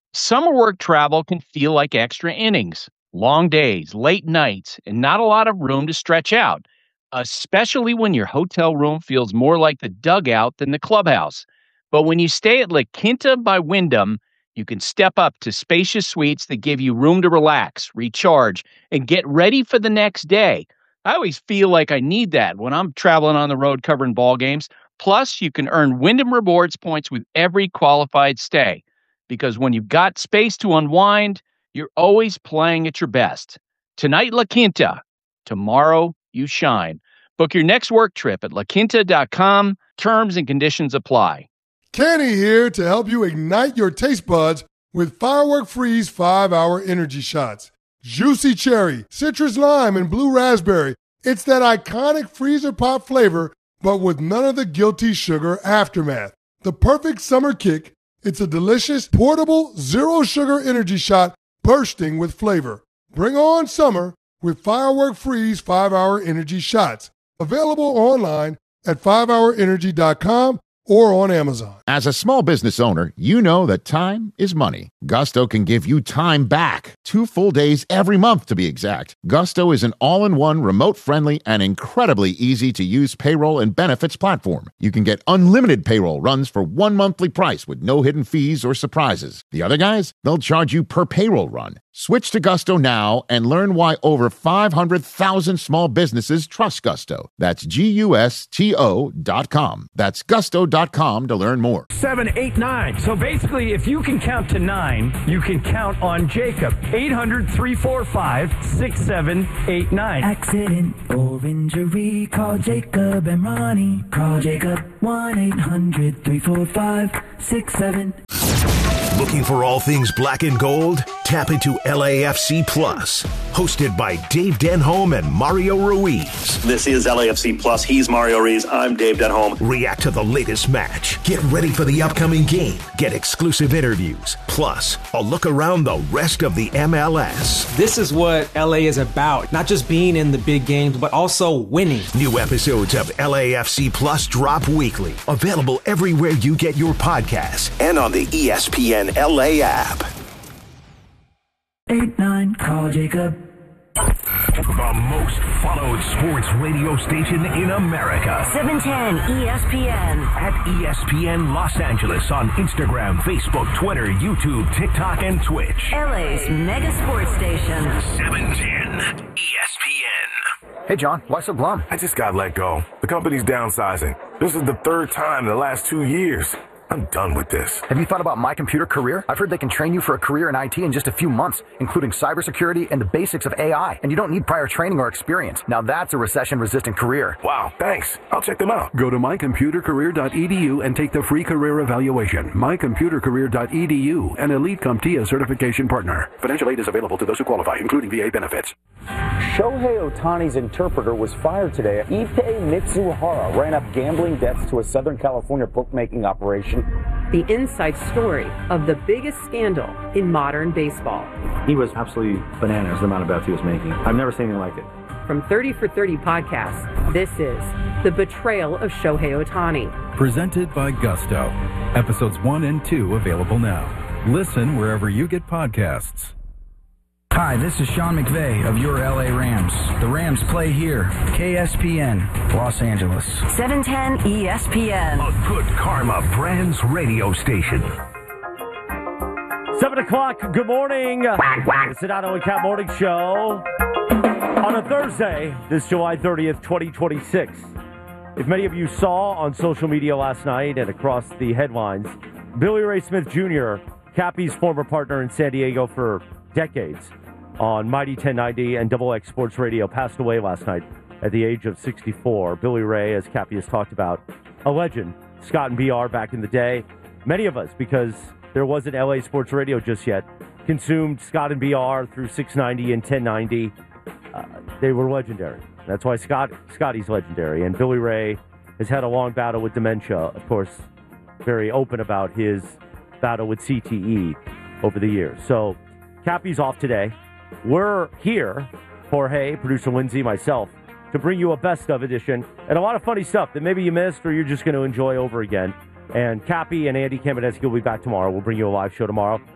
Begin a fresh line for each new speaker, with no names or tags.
Summer work travel can feel like extra innings, long days, late nights, and not a lot of room to stretch out, especially when your hotel room feels more like the dugout than the clubhouse. But when you stay at La Quinta by Wyndham, you can step up to spacious suites that give you room to relax, recharge, and get ready for the next day. I always feel like I need that when I'm traveling on the road covering ball games. Plus, you can earn Wyndham Rewards points with every qualified stay because when you've got space to unwind, you're always playing at your best. Tonight, La Quinta. Tomorrow, you shine. Book your next work trip at laquinta.com. Terms and conditions apply.
Kenny here to help you ignite your taste buds with Firework Freeze 5-Hour Energy Shots. Juicy cherry, citrus lime, and blue raspberry. It's that iconic freezer pop flavor, but with none of the guilty sugar aftermath. The perfect summer kick. It's a delicious, portable, zero-sugar energy shot bursting with flavor. Bring on summer with Firework Freeze 5-Hour Energy Shots. Available online at 5hourenergy.com or on Amazon.
As a small business owner, you know that time is money. Gusto can give you time back. 2 full days every month, to be exact. Gusto is an all-in-one, remote-friendly, and incredibly easy-to-use payroll and benefits platform. You can get unlimited payroll runs for one monthly price with no hidden fees or surprises. The other guys, they'll charge you per payroll run. Switch to Gusto now and learn why over 500,000 small businesses trust Gusto. That's GUSTO.com. That's Gusto.com to learn more.
7, 8, 9. So basically, if you can count to 9, you can count on Jacob. 800-345-6789.
Accident or injury, call Jacob and Ronnie. Call Jacob 1-800-345-67.
Looking for all things black and gold? Tap into LAFC Plus. Hosted by Dave Denholm and Mario Ruiz.
This is LAFC Plus. He's Mario Ruiz. I'm Dave Denholm.
React to the latest match. Get ready for the upcoming game. Get exclusive interviews. Plus, a look around the rest of the MLS.
This is what LA is about. Not just being in the big games, but also winning.
New episodes of LAFC Plus drop weekly. Available everywhere you get your podcasts and on the ESPN LA app.
8-9, call Jacob.
The most followed sports radio station in America.
710 ESPN.
At ESPN Los Angeles on Instagram, Facebook, Twitter, YouTube, TikTok, and Twitch.
LA's mega sports station.
710 ESPN.
Hey, John, why so glum?
I just got let go. The company's downsizing. This is the 3rd time in the last 2 years. I'm done with this.
Have you thought about My Computer Career? I've heard they can train you for a career in IT in just a few months, including cybersecurity and the basics of AI. And you don't need prior training or experience. Now that's a recession-resistant career.
Wow, thanks. I'll check them out.
Go to mycomputercareer.edu and take the free career evaluation. Mycomputercareer.edu, an Elite CompTIA certification partner. Financial aid is available to those who qualify, including VA benefits.
Shohei Ohtani's interpreter was fired today. Ippei Mitsuhara ran up gambling debts to a Southern California bookmaking operation.
The inside story of the biggest scandal in modern baseball.
He was absolutely bananas, the amount of bets he was making. I've never seen anything like it.
From 30 for 30 podcasts, this is The Betrayal of Shohei Ohtani.
Presented by Gusto. Episodes 1 and 2 available now. Listen wherever you get podcasts.
Hi, this is Sean McVay of your LA Rams. The Rams play here. KSPN, Los Angeles.
710 ESPN.
A good karma brands radio station.
7 o'clock, good morning. It's the Dono and Cat Morning Show on a Thursday, this July 30th, 2026. If many of you saw on social media last night and across the headlines, Billy Ray Smith Jr., Cappy's former partner in San Diego for decades on Mighty 1090 and Double X Sports Radio, passed away last night at the age of 64. Billy Ray, as Cappy has talked about, a legend. Scott and BR back in the day. Many of us, because there wasn't LA Sports Radio just yet, consumed Scott and BR through 690 and 1090. They were legendary. That's why Scotty's legendary. And Billy Ray has had a long battle with dementia. Of course, very open about his battle with CTE over the years. So Cappy's off today. We're here, Jorge, producer Lindsay, myself, to bring you a best of edition and a lot of funny stuff that maybe you missed or you're just going to enjoy over again. And Cappy and Andy Kamenetsky will be back tomorrow. We'll bring you a live show tomorrow.